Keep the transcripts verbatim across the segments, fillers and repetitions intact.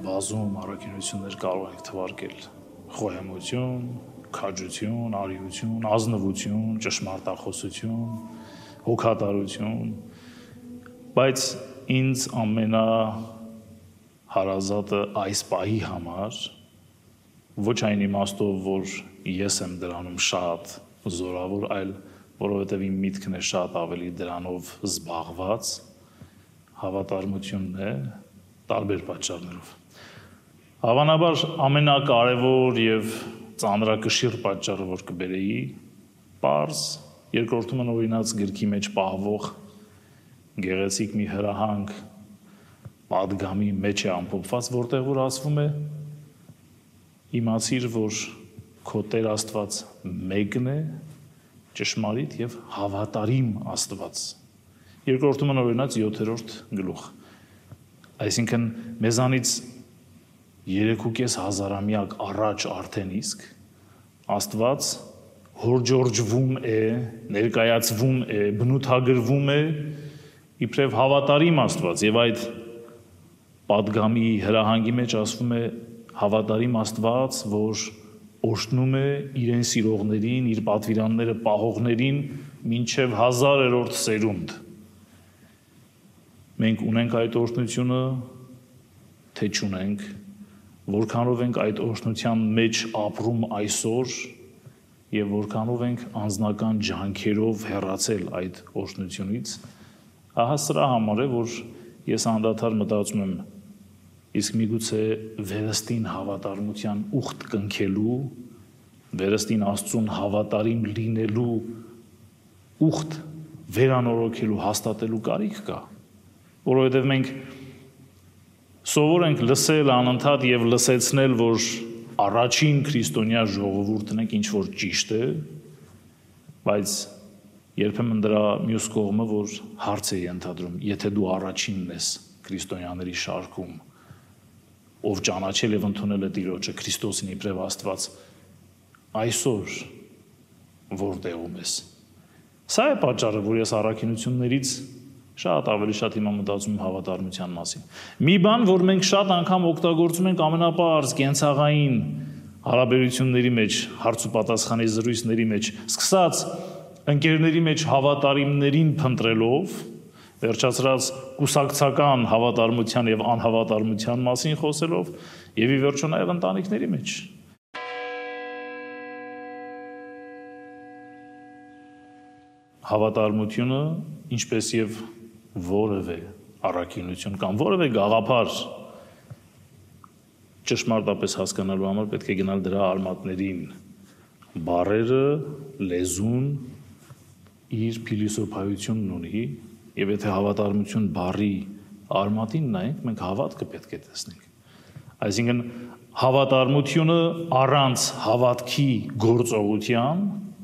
բազում առաքինություններ կարող ենք թվարկել. խոհեմություն, քաջություն, արիություն, ազնվություն, ճշմարտախոսություն, հոգատարություն, բայց ինձ ամենահարազատը այս պահի համար ոչ այն իմաստով, որ ես եմ դրանում շատ զորավոր, այլ որովհետև իմ միտքն է շատ ավելի դրանով զբաղված, հավատարմությունն է տարբեր պատճառներով։ Հավանաբար ամենակարևոր և ծանրակշիռ պատճառը, որ կբերեի, պարզ երկրորդումն օրինաց գրքի մեջ պահվող գեղեցիկ մի հրահանգ պատգամի մեջ է ամփոփված, որտեղ որ ասվում է իմացիր, որ քո Տեր Աստված մեկն է, ճշմարիտ և հավատարիմ Աստված։ Երկրորդումն օրինաց յոթերորդ գլուխ։ Այսինքն մեզանից երեքուկես հազարամյակ առաջ արդեն իսկ Աստված հորջորջվում է, ներկայացվում է, բնութագրվում է իբրև հավատարիմ Աստված և այդ պատգամի հրահանգի մեջ ասվում է հավատարիմ Աստված, որ օրհնում է իրեն սիրողներին, իր պատվիրանները պահողներին մինչև հազարերորդ սերունդ։ Մենք ունենք այդ օրհնությունը, թե չունենք, որքանով ենք այդ օրհնության մեջ ապրում այսօր և որքանով ենք անձնական ջանքերով հեռացել այդ օրհնությունից, ահա սրա համար է, որ ես անդադար մտածում եմ, իսկ միգուցե վերստին հավատարմության ուխտ կնքելու, վերստին Աստծուն հավատարիմ լինելու ուխտ վերանորոգելու, հաստատելու կարիք կա, որովհետև մենք սովոր ենք լսել անընդհատ և լսեցնել, որ առաջին քրիստոնյա ժողովուրդն ենք, ինչ որ ճիշտ է, բայց երբեմն դրա մյուս կողմը, որ հարց է ենթադրում, եթե դու առաջինն ես քրիստոնյաների շարքում, ով ճանաչել և ընդունել է Տիրոջը Քրիստոսին իբրև Աստված, այսօր որտեղում ես։ Սա է պատճառը, որ ես առաքինություններից շատ ավելի շատ հիմա մտածում եմ հավատարմության մասին։ Մի բան, որ մենք շատ անգամ օգտագործում ենք ամենապարզ կենցաղային հարաբերությունների մեջ, հարց ու պատասխանի զրույցների մեջ, սկսած ընկերների մեջ հավատարիմներին փնտրելով, վերջացրած կուսակցական հավատարմության և անհավատարմության մասին խոսելով և ի վերջո նաև ընտանիքների մեջ։ Հավատարմությունը, ինչպես և որևէ առաքինություն կամ որևէ գաղափար ճշմարտապես հասկանալու համար պետք է գնալ դրա արմատներին, բառերը, լեզուն իր փիլիսոփայությունն ունի, և եթե հավատարմություն բառի արմատին նայենք, մենք հավատքը պետք է տեսնենք։ Այսինքն հավատարմությունը առանց հավատքի գործողության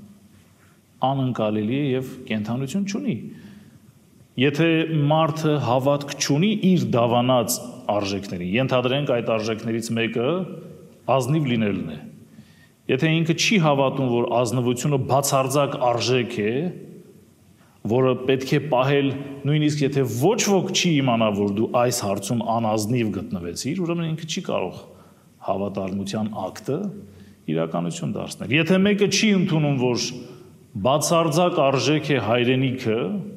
անընկալելի է և կենդանություն չունի։ Եթե մարդը հավատք չունի իր դավանած արժեքներին, ենթադրենք այդ արժեքներից մեկը ազնիվ լինելն է։ Եթե ինքը չի հավատում, որ ազնվությունը բացարձակ արժեք է, որը պետք է պահել, նույնիսկ եթե ոչ ոք չի իմանա, որ դու այս հարցում անազնիվ գտնվեցիր, ուրեմն ինքը չի կարող հավատարմության ակտը իրականություն դարձնել։ Եթե մեկը չի ընդունում, որ բացարձակ արժեք է հայրենիքը,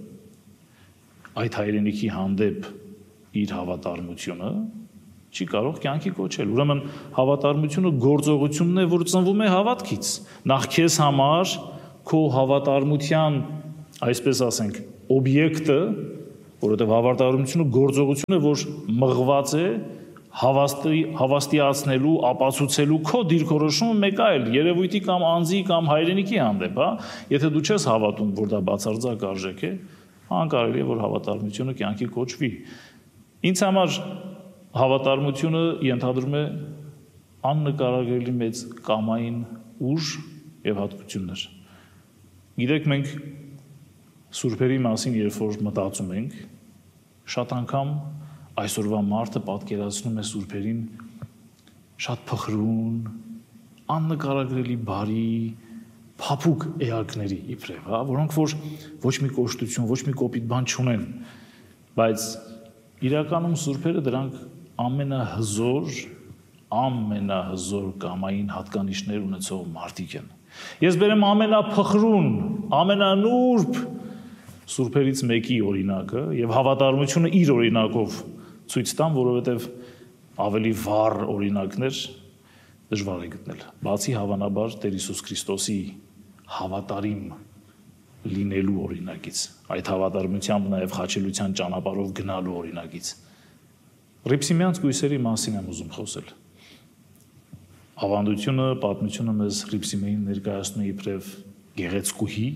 այդ հայրենիքի հանդեպ իր հավատարմությունը, չի կարող կյանքի կոչել։ Ուրեմն հավատարմությունը գործողությունն է, որ ծնվում է հավատքից։ Նախ քեզ համար քո հավատարմության, այսպես ասենք, օբյեկտը, որովհետև հավատարմությունը գործողություն է, որ մղված է հավաստի, հավաստիացնելու, ապացուցելու քո դիրքորոշումը մեկ այլ երևույթի կամ անձի կամ հայրենիքի հանդեպ, հա, եթե դու չես հավատում, որ դա բացարձակ արժեք է, անկարելի է, որ հավատարմությունը կյանքի կոչվի։ Ինձ համար հավատարմությունը ենթադրում է աննկարագրելի մեծ կամային ուժ և հատկություններ։ Գիտեք, մենք սուրբերի մասին, երբ որ մտածում ենք, շատ անգամ այսօրվա մարդը պատկերացնում է սուրբերին շատ փխրուն, աննկարագրելի բարի, փափուկ էակների իբրև, հա, որոնք որ ոչ մի կոշտություն, ոչ մի կոպիտ բան չունեն, բայց իրականում սուրբերը դրանք ամենահզոր, ամենահզոր կամային հատկանիշներ ունեցող մարդիկ են։ Ես բերեմ ամենափխրուն, ամենանուրբ սուրբերից մեկի օրինակը եւ հավատարմությունը իր օրինակով ցույց տամ, որովհետեւ ավելի վառ օրինակներ դժվար է գտնել։ Բացի հավանաբար Տեր Հիսուս Քրիստոսի հավատարիմ լինելու օրինակից, այդ հավատարմությամբ նաև խաչելության ճանապարհով գնալու օրինակից։ Ռիփսիմյանց գույսերի մասին եմ ուզում խոսել։ Ավանդությունը, պատմությունը մեզ Ռիփսիմեին ներկայացնում է իբրև գեղեցկուհի,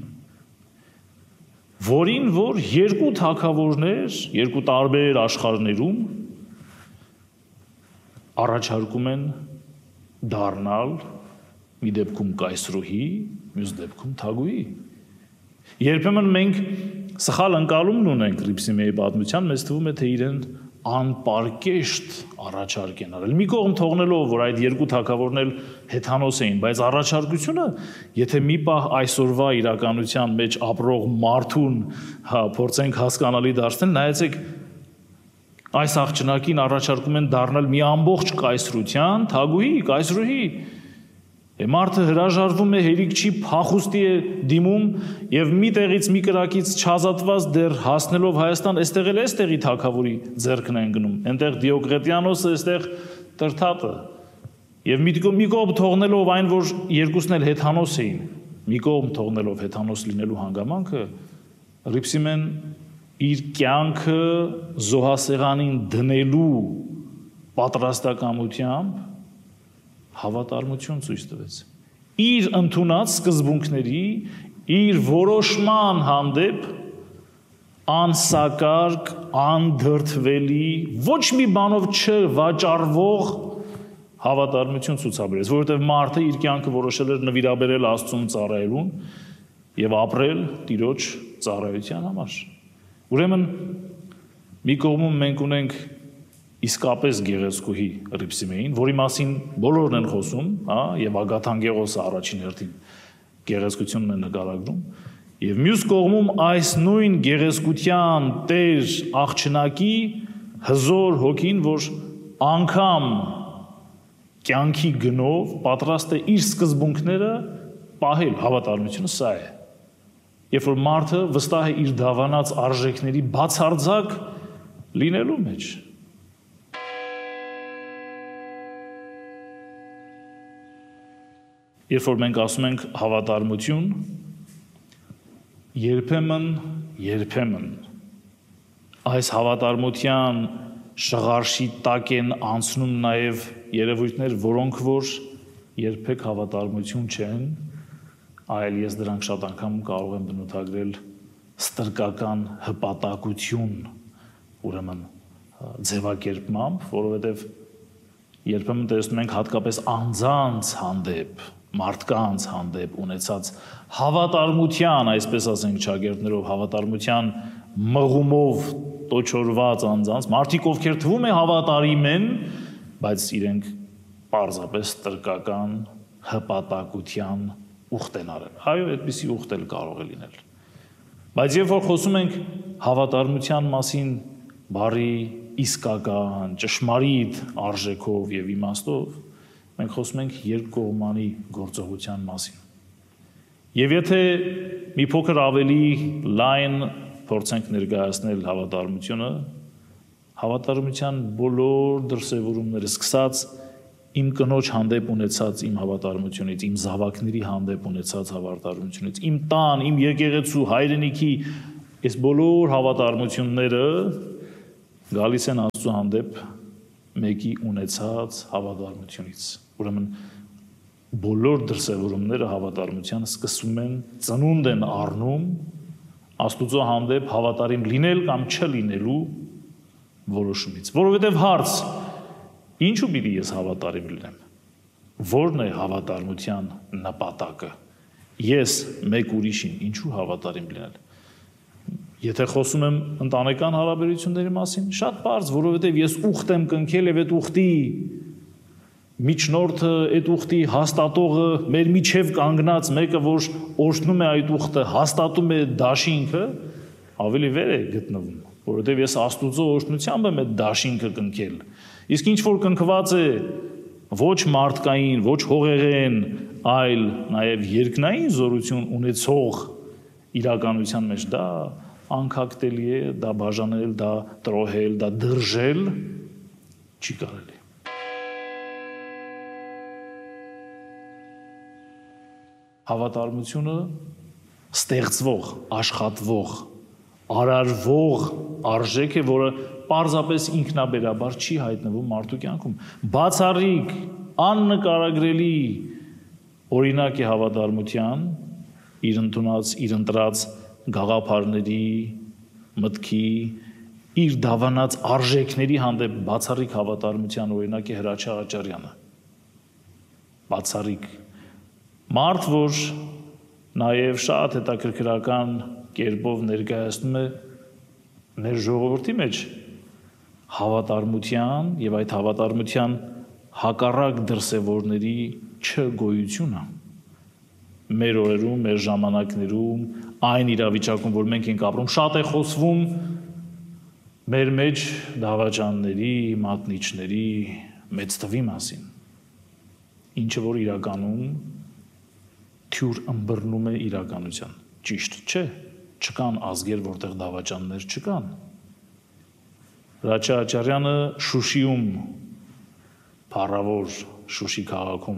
որին որ երկու թագավորներ, երկու տարբեր աշխարհներում առաջարկում են դառնալ մի դեպքում կայսրուհի, մյուս դեպքում թագուհի։ Երբեմն մենք սխալ ընկալումն ունենք Ռիփսիմեի պատմության, մեզ թվում է, թե իրեն անպարկեշտ առաջարկ են արել։ Մի կողմ թողնելով, որ այդ երկու թագավորն էլ հեթանոս էին, բայց առաջարկությունը, եթե մի պահ այսօրվա իրականության մեջ ապրող մարդուն, հա, փորձենք հասկանալի դարձնել, նայեցեք, այս աղջնակին առաջարկում են դառնալ մի ամբողջ կայսրության թագուհի, կայսրուհի։ Մարդը հրաժարվում է, հերիք չի, փախուստի է դիմում եւ մի տեղից մի կրակից չազատված դեռ հասնելով Հայաստան, այստեղ էլ էստեղի թագավորի ձեռքն են գնում։ Այնտեղ Դիոկլետիանոսը, այստեղ Տրթատը։ Եվ մի կողմ թողնելով այն, որ երկուսն էլ հեթանոս էին, մի կողմ թողնելով հեթանոս լինելու հանգամանքը, Ռիփսիմեն իր կյանքը զոհասեղանին դնելու պատրաստակամությամբ հավատարմություն ցույց տվեց։ Իր ընդունած սկզբունքների, իր որոշման հանդեպ անսակարկ, անդրդվելի, ոչ մի բանով չվաճառվող հավատարմություն ցուցաբերեց, որովհետև մարդը իր կյանքը որոշել էր նվիրաբերել Աստծուն ծառայելուն եւ ապրել Տիրոջ ծառայության համար։ Ուրեմն մի կողմում մենք ունենք իսկապես գեղեցկուհի Ռիփսիմեին, որի մասին բոլորն են խոսում, հա, եւ Ագաթանգեղոսը առաջին հերթին գեղեցկությունն է նկարագրում, եւ մյուս կողմում այս նույն գեղեցկության տեր աղջնակի հզոր հոգին, որ անգամ կյանքի գնով պատրաստ է իր սկզբունքները պահել, հավատարմությունը սա է։ Երբ որ մարդը վստահ է իր դավանած արժեքների բացարձակ լինելու մեջ։ Երբ որ մենք ասում ենք հավատարմություն, երբեմն, երբեմն այս հավատարմության շղարշի տակ են անցնում նաև երևույթներ, որոնք որ երբեք հավատարմություն չեն, այլ ես դրանք շատ անգամ կարող եմ բնութագրել ստրկական հպատակություն, ուրեմն ձևակերպմամբ, որովհետև երբեմն տեսնում ենք հատկապես անձանց հանդեպ, մարդկանց հանդեպ ունեցած հավատարմության, այսպես ասենք ճագերտներով, հավատարմության մղումով տոչորված անձանց, մարդիկ ովքեր թվում է հավատարիմ են, բայց իրենք պարզապես ստրկական հպատակության ուխտ են արել։ Այո, այդպիսի ուխտ էլ կարող է լինել։ Բայց երբ որ խոսում ենք հավատարմության մասին բարի իսկական, ճշմարիտ արժեքով եւ իմաստով, մենք խոսում ենք երկկողմանի գործողության մասին։ Եվ եթե մի փոքր ավելի լայն փորձենք ներկայացնել հավատարմությունը, հավատարմության բոլոր դրսևորումները սկսած իմ կնոջ հանդեպ ունեցած իմ հավատարմությունից, իմ զավակների հանդեպ ունեցած հավատարմությունից, իմ տան, իմ եկեղեցու, հայրենիքի, այս բոլոր հավատարմությունները գալիս են Աստծո հանդեպ մեկի ունեցած հավատարմությունից։ Ուրեմն բոլոր դրսևորումները հավատարմության սկսում են, ծնունդ են առնում Աստծո հանդեպ հավատարիմ լինել կամ չլինելու որոշումից։ Որովհետև հարց, ինչու պիտի ես հավատարիմ լինեմ։ Որն է հավատարմության նպատակը։ Ես մեկ ուրիշին ինչու հավատարիմ լինել։ Եթե խոսում եմ ընտանեկան հարաբերությունների մասին, շատ պարզ, որովհետև ես ուխտ եմ կնքել եւ այդ ուխտի միջնորդը, այդ ուխտի հաստատողը, մեր միջև կանգնած մեկը, որ օրհնում է այդ ուխտը, հաստատում է դաշինքը, ավելի վեր է գտնվում, որովհետև ես Աստուծո օրհնությամբ եմ այդ դաշինքը կնքել։ Իսկ ինչ որ կնքված է ոչ մարդկային, ոչ հողեղեն, այլ նաև երկնային զորություն ունեցող իրականության մեջ դա անքակտելի է, դա բաժանել, դա տրոհել, դա դրժել չի կարելի։ Հավատարմությունը ստեղծվող, աշխատվող, արարվող արժեք է, որը պարզապես ինքնաբերաբար չի հայտնվում մարդու կյանքում։ Բացառիկ, աննկարագրելի օրինակ է հավատարմության իր ընդունած, իր ընտրած գաղափարների, մտքի, իր դավանած արժեքների հանդեպ բացառիկ հավատարմության օրինակ է Հրաչյա Աճարյանը։ Բացառիկ մարդ, որ նաև շատ հետաքրքրական կերպով ներկայացնում է մեր ժողովրդի մեջ հավատարմության եւ այդ հավատարմության հակառակ դրսևորների չգոյությունը մեր օրերում, մեր ժամանակներում, այն իրավիճակում, որ մենք ենք ապրում, շատ է խոսվում մեր մեջ դավաճանների, մատնիչների մեծ թվի մասին, ինչը որ իրականում թյուր ըմբռնում է իրականության։ Ճիշտ չէ, չկան ազգեր, որտեղ դավաճաններ չկան։ Հրաչյա Աճարյանը Շուշիում, փառավոր Շուշի քաղաքում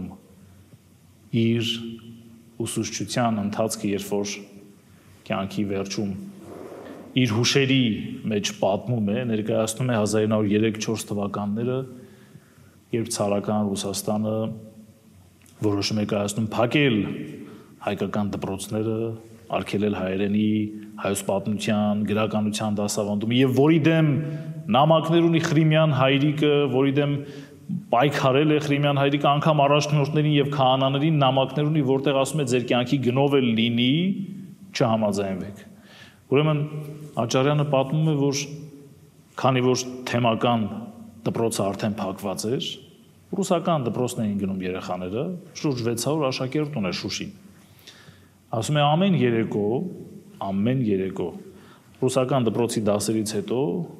իր ուսուցչության ընթացքը, երբ որ կյանքի վերջում իր հուշերի մեջ պատմում է, ներկայացնում է հազար ինը հարյուր երեք չորս թվականները, երբ ցարական Ռուսաստանը որոշում է կայացնում փակել հայկական դպրոցները, արգելել հայերենի, հայոց պատմության, գրականության դասավանդումը եւ որի դեմ նամակներ ունի Խրիմյան հայրիկը, որի դեմ պայքարել է Խրիմյան հայրիկը, անգամ առաջնորդներին եւ քահանաներին նամակներ ունի, որտեղ ասում է ձեր կյանքի գնով էլ լինի, չհամաձայնվեք։ Ուրեմն Աճարյանը պատմում է, որ քանի որ թեմական դպրոցը արդեն փակված էր, ռուսական դպրոցն էին գնում երեխաները, շուրջ վեց հարյուր աշակերտ ուներ Շուշին։ Ասում է ամեն երեկո, ամեն երեկո ռուսական դպրոցի դասերից հետո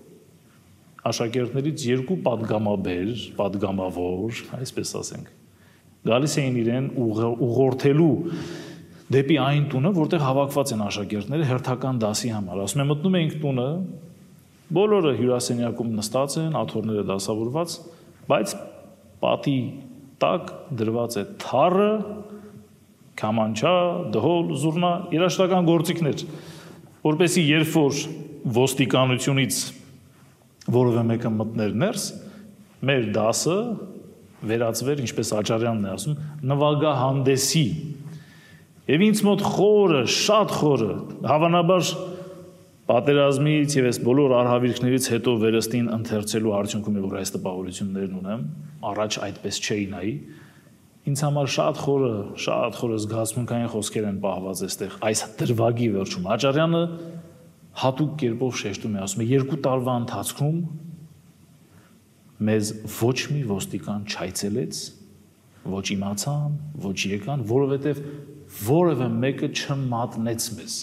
աշակերտներից երկու պատգամաբեր, պատգամավոր, այսպես ասենք, գալիս էին իրեն ուղղորդելու դեպի այն տունը, որտեղ հավաքված են աշակերտները հերթական դասի համար։ Ասում է մտնում էինք տունը, բոլորը հյուրասենյակում նստած են, աթոռները դասավորված, բայց պատի տակ դրված է թառը, քամանչա, դհոլ, զուռնա, երաժշտական գործիքներ, որպեսզի երբ որ ոստիկանությունից որևէ մեկը մտներ ներս, մեր դասը վերածվեր, ինչպես Աճարյանն է ասում, նվագահանդեսի։ Եվ ինձ մոտ խորը, շատ խորը, հավանաբար պատերազմից եւ այս բոլոր արհավիրքներից հետո վերստին ընթերցելու արդյունքում է, որ այս տպավորություններն ունեմ, առաջ այդպես չէի նայի, ինձ համար շատ խորը, շատ խորը զգացմունքային խոսքեր են պահված այստեղ, այս դրվագի վերջում։ Աճարյանը հատուկ կերպով շեշտում է, ասում է, երկու տարվա ընթացքում մեզ ոչ մի ոստիկան չայցելեց, ոչ իմացան, ոչ եկան, որովհետև որևէ մեկը չմատնեց մեզ։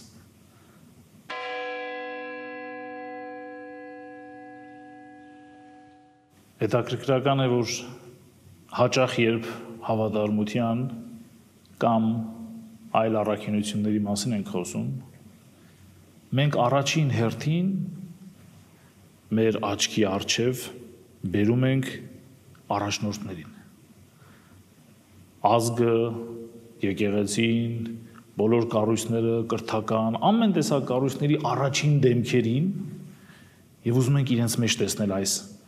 Հետաքրքրական է, որ հաճախ երբ հավատարմության կամ այլ առաքինությունների մասին ենք խոսում, մենք առաջին հերթին մեր աչքի առջև բերում ենք առաջնորդներին։ Ազգը, եկեղեցին, բոլոր կառույցները, կրթական, ամեն տեսակ կառույցների առաջին դեմքերին եւ ուզում ենք իրենց մեջ տեսնել այս